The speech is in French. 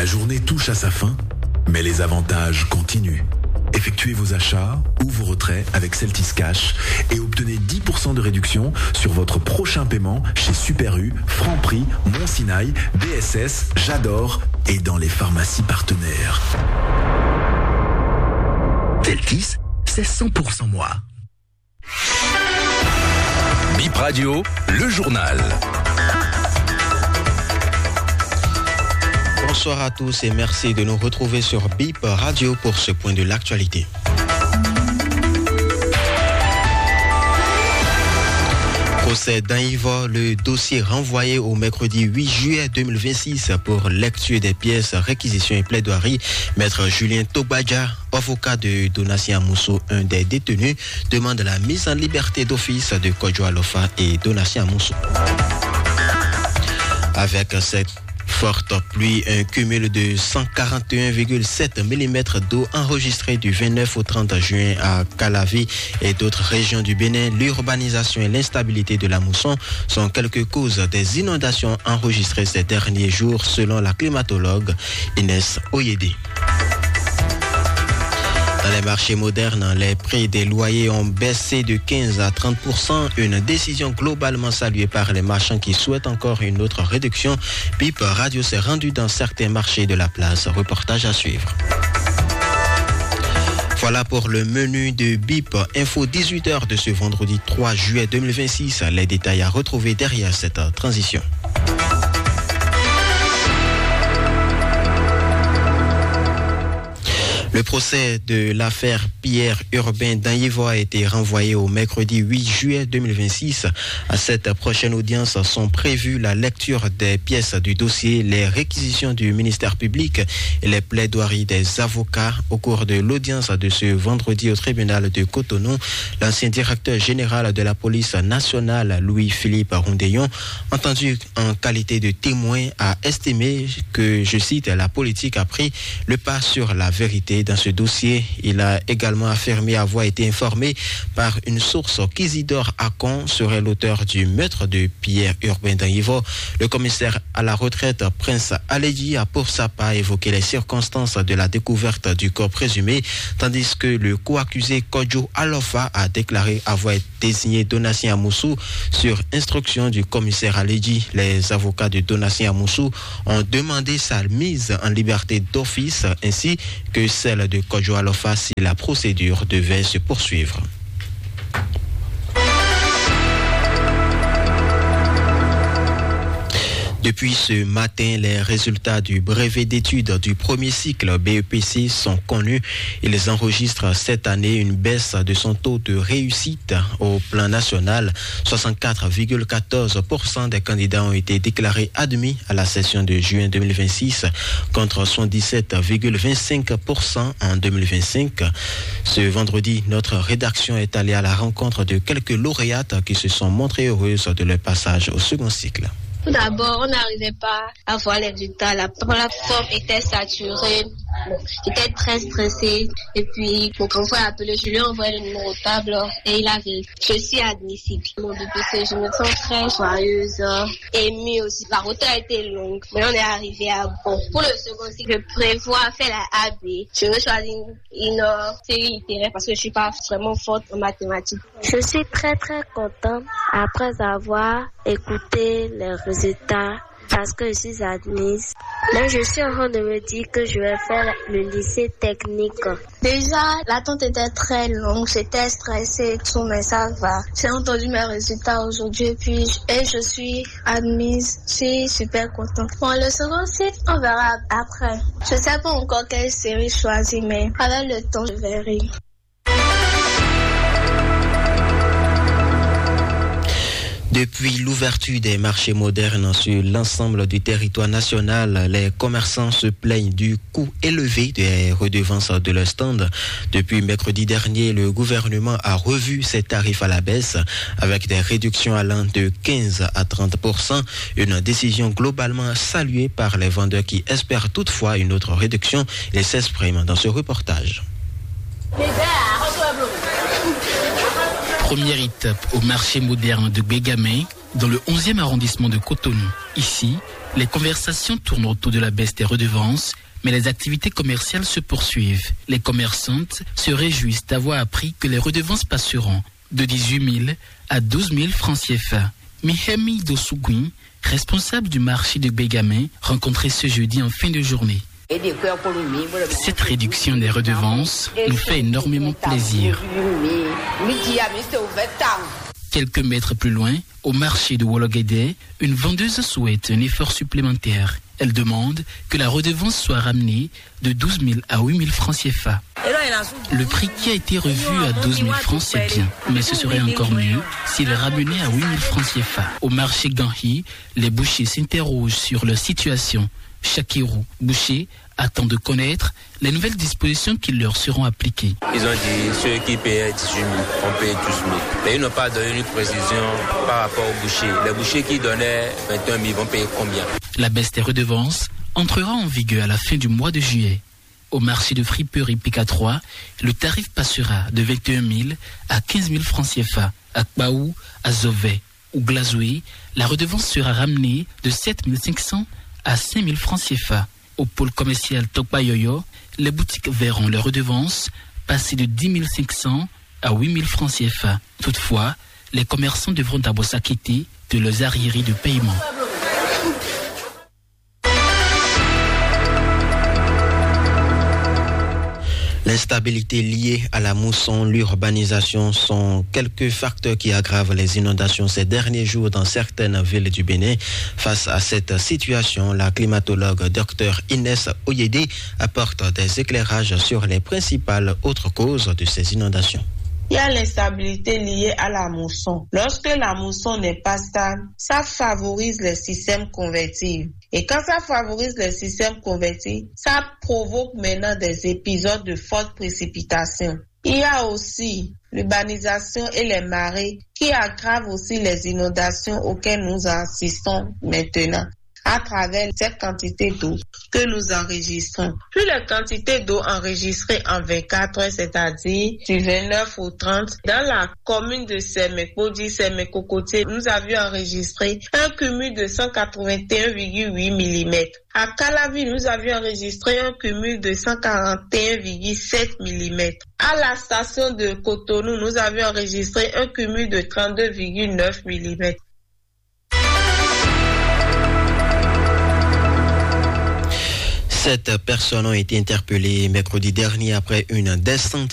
La journée touche à sa fin, mais les avantages continuent. Effectuez vos achats ou vos retraits avec Celtis Cash et obtenez 10% de réduction sur votre prochain paiement chez Super U, Franprix, Mont Sinaï, DSS, J'adore et dans les pharmacies partenaires. Celtis, c'est 100% moi. Bip Radio, le journal. Bonsoir à tous et merci de nous retrouver sur Bip Radio pour ce point de l'actualité. Procès d'Anhiva, le dossier renvoyé au mercredi 8 juillet 2026 pour lecture des pièces, réquisition et plaidoirie. Maître Julien Tobadja, avocat de Donatien Amoussou, un des détenus, demande la mise en liberté d'office de Kodjo Alofa et Donatien Amoussou. Avec cette forte pluie, un cumul de 141,7 mm d'eau enregistré du 29 au 30 juin à Calavi et d'autres régions du Bénin, l'urbanisation et l'instabilité de la mousson sont quelques causes des inondations enregistrées ces derniers jours selon la climatologue Inès Oyede. Dans les marchés modernes, les prix des loyers ont baissé de 15 à 30%, une décision globalement saluée par les marchands qui souhaitent encore une autre réduction. Bip Radio s'est rendu dans certains marchés de la place. Reportage à suivre. Voilà pour le menu de Bip Info 18h de ce vendredi 3 juillet 2026. Les détails à retrouver derrière cette transition. Le procès de l'affaire Pierre Urbain d'Anhiva a été renvoyé au mercredi 8 juillet 2026. À cette prochaine audience sont prévues la lecture des pièces du dossier, les réquisitions du ministère public et les plaidoiries des avocats. Au cours de l'audience de ce vendredi au tribunal de Cotonou, l'ancien directeur général de la police nationale, Louis-Philippe Rondeillon, entendu en qualité de témoin, a estimé que, je cite, la politique a pris le pas sur la vérité dans ce dossier. Il a également affirmé avoir été informé par une source qu'Isidore Akon serait l'auteur du meurtre de Pierre Urbain d'Anhiva. Le commissaire à la retraite, Prince Aledji, a pour sa part évoqué les circonstances de la découverte du corps présumé, tandis que le co-accusé Kodjo Alofa a déclaré avoir désigné Donatien Amoussou sur instruction du commissaire Aledji. Les avocats de Donatien Amoussou ont demandé sa mise en liberté d'office ainsi que celle de Kodjo Alofa si la procédure devait se poursuivre. Depuis ce matin, les résultats du brevet d'études du premier cycle BEPC sont connus. Ils enregistrent cette année une baisse de son taux de réussite au plan national. 64,14% des candidats ont été déclarés admis à la session de juin 2026 contre 77,25% en 2025. Ce vendredi, notre rédaction est allée à la rencontre de quelques lauréates qui se sont montrées heureuses de leur passage au second cycle. Tout d'abord, on n'arrivait pas à voir les résultats. La plateforme était saturée. Bon, j'étais très stressée. Et puis, mon confrère a appelé, je lui ai envoyé le numéro de table et il a vérifié. Je suis admissible. Mon BPC, je me sens très joyeuse, émue aussi. La route a été longue, mais on est arrivé à bon. Pour le second cycle, je prévois faire la AB. Je veux choisir une série littéraire parce que je suis pas vraiment forte en mathématiques. Je suis très contente après avoir écouté les résultats parce que je suis admise. Mais je suis en train de me dire que je vais faire le lycée technique. Déjà, l'attente était très longue, j'étais stressée, tout, mais ça va. J'ai entendu mes résultats aujourd'hui et je suis admise. Je suis super contente. Bon, le second cycle, on verra après. Je sais pas encore quelle série choisir, mais avec le temps, je verrai. Depuis l'ouverture des marchés modernes sur l'ensemble du territoire national, les commerçants se plaignent du coût élevé des redevances de leur stand. Depuis mercredi dernier, le gouvernement a revu ses tarifs à la baisse avec des réductions allant de 15 à 30%. Une décision globalement saluée par les vendeurs qui espèrent toutefois une autre réduction. Ils s'expriment dans ce reportage. Première étape au marché moderne de Bégamé, dans le 11e arrondissement de Cotonou. Ici, les conversations tournent autour de la baisse des redevances, mais les activités commerciales se poursuivent. Les commerçantes se réjouissent d'avoir appris que les redevances passeront de 18 000 à 12 000 francs CFA. Mihemi Dosugui, responsable du marché de Bégamé, rencontré ce jeudi en fin de journée. Cette réduction des redevances nous fait énormément plaisir. Quelques mètres plus loin, au marché de Wologede, une vendeuse souhaite un effort supplémentaire. Elle demande que la redevance soit ramenée de 12 000 à 8 000 francs CFA. Le prix qui a été revu à 12 000 francs, c'est bien, mais ce serait encore mieux s'il est ramené à 8 000 francs CFA. Au marché Ganhi, les bouchers s'interrogent sur leur situation. Chakirou, boucher, attend de connaître les nouvelles dispositions qui leur seront appliquées. Ils ont dit ceux qui payaient 18 000 vont payer 12 000. Mais ils n'ont pas donné une précision par rapport aux bouchers. Les bouchers qui donnaient 21 000 vont payer combien? La baisse des redevances entrera en vigueur à la fin du mois de juillet. Au marché de friperie PK3, le tarif passera de 21 000 à 15 000 francs CFA. À Kbaou, à Zové ou Glazoué, la redevance sera ramenée de 7 500 à 5 000 francs CFA. Au pôle commercial Tokbayoyo, les boutiques verront leurs redevances passer de 10 500 à 8 000 francs CFA. Toutefois, les commerçants devront d'abord s'acquitter de leurs arriérés de paiement. L'instabilité liée à la mousson, l'urbanisation sont quelques facteurs qui aggravent les inondations ces derniers jours dans certaines villes du Bénin. Face à cette situation, la climatologue Dr Inès Oyede apporte des éclairages sur les principales autres causes de ces inondations. Il y a l'instabilité liée à la mousson. Lorsque la mousson n'est pas stable, ça favorise les systèmes convectifs. Et quand ça favorise les systèmes convectifs, ça provoque maintenant des épisodes de fortes précipitations. Il y a aussi l'urbanisation et les marées qui aggravent aussi les inondations auxquelles nous assistons maintenant à travers cette quantité d'eau que nous enregistrons. Plus la quantité d'eau enregistrée en 24 heures, c'est-à-dire du 29 au 30, dans la commune de Séméko-Kokotié, nous avions enregistré un cumul de 181,8 mm. À Calavi, nous avions enregistré un cumul de 141,7 mm. À la station de Cotonou, nous avions enregistré un cumul de 32,9 mm. Sept personnes ont été interpellées mercredi dernier après une descente